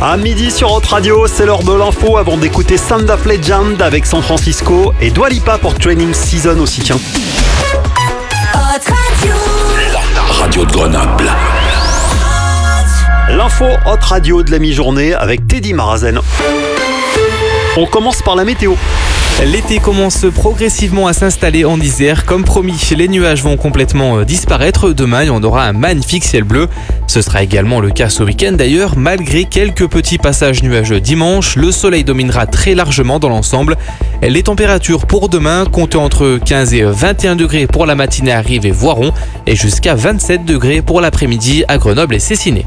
À midi sur Hot Radio, c'est l'heure de l'info avant d'écouter Sound of Legend avec San Francisco et Dua Lipa pour Training Season aussi, tiens. Hot Radio. La radio de Grenoble. L'info Hot Radio de la mi-journée avec Teddy Marazen. On commence par la météo. L'été commence progressivement à s'installer en Isère. Comme promis, les nuages vont complètement disparaître. Demain, on aura un magnifique ciel bleu. Ce sera également le cas ce week-end d'ailleurs. Malgré quelques petits passages nuageux dimanche, le soleil dominera très largement dans l'ensemble. Les températures pour demain comptent entre 15 et 21 degrés pour la matinée à Rives et Voiron et jusqu'à 27 degrés pour l'après-midi à Grenoble et Cessiné.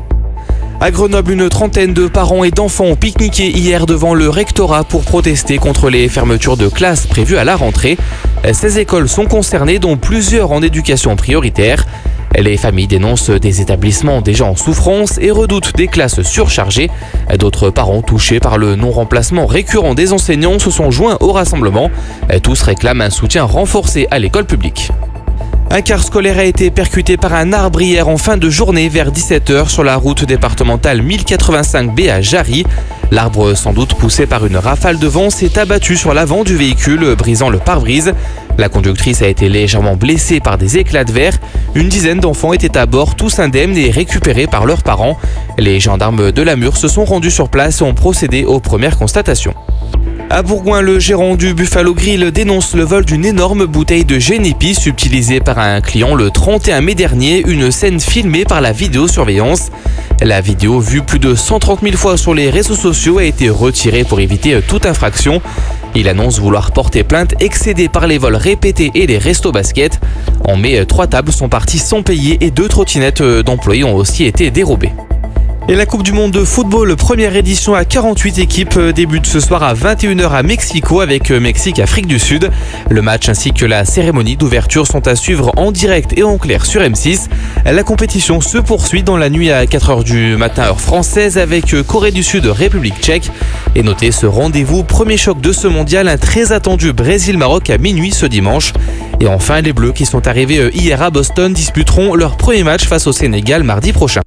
À Grenoble, une trentaine de parents et d'enfants ont pique-niqué hier devant le rectorat pour protester contre les fermetures de classes prévues à la rentrée. 16 écoles sont concernées, dont plusieurs en éducation prioritaire. Les familles dénoncent des établissements déjà en souffrance et redoutent des classes surchargées. D'autres parents touchés par le non-remplacement récurrent des enseignants se sont joints au rassemblement. Tous réclament un soutien renforcé à l'école publique. Un car scolaire a été percuté par un arbre hier en fin de journée vers 17h sur la route départementale 1085B à Jarry. L'arbre, sans doute poussé par une rafale de vent, s'est abattu sur l'avant du véhicule, brisant le pare-brise. La conductrice a été légèrement blessée par des éclats de verre. Une dizaine d'enfants étaient à bord, tous indemnes et récupérés par leurs parents. Les gendarmes de Lamur se sont rendus sur place et ont procédé aux premières constatations. À Bourgoin, le gérant du Buffalo Grill dénonce le vol d'une énorme bouteille de Génépi subtilisée par un client le 31 mai dernier, une scène filmée par la vidéosurveillance. La vidéo, vue plus de 130 000 fois sur les réseaux sociaux, a été retirée pour éviter toute infraction. Il annonce vouloir porter plainte, excédé par les vols répétés et les restos basket. En mai, 3 tables sont parties sans payer et 2 trottinettes d'employés ont aussi été dérobées. Et la Coupe du Monde de football, première édition à 48 équipes, débute ce soir à 21h à Mexico avec Mexique-Afrique du Sud. Le match ainsi que la cérémonie d'ouverture sont à suivre en direct et en clair sur M6. La compétition se poursuit dans la nuit à 4h du matin heure française avec Corée du Sud, République tchèque. Et notez ce rendez-vous, premier choc de ce mondial, un très attendu Brésil-Maroc à minuit ce dimanche. Et enfin, les Bleus qui sont arrivés hier à Boston disputeront leur premier match face au Sénégal mardi prochain.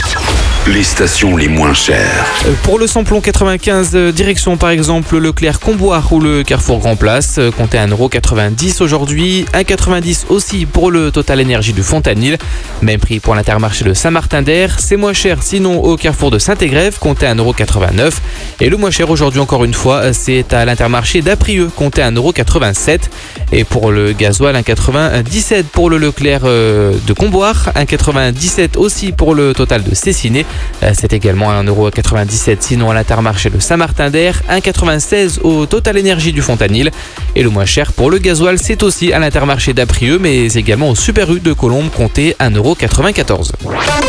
Les stations les moins chères. Pour le samplon 95, direction par exemple Leclerc-Comboire ou le Carrefour Grand Place, comptez 1,90€ aujourd'hui, 1,90€ aussi pour le Total Énergie du Fontanil, même prix pour l'Intermarché de Saint-Martin-d'Air, c'est moins cher sinon au Carrefour de Saint-Égrève, comptez 1,89€, et le moins cher aujourd'hui encore une fois, c'est à l'Intermarché d'Aprieux, comptez 1,87€, et pour le gasoil 1,97€ pour le Leclerc de Comboire, 1,97€ aussi pour le Total de Cessiné. C'est également 1,97€ sinon à l'Intermarché de Saint-Martin-d'Air, 1,96€ au Total Énergie du Fontanil. Et le moins cher pour le gasoil, c'est aussi à l'Intermarché d'Aprieux, mais également au Super U de Colombes, comptez 1,94€.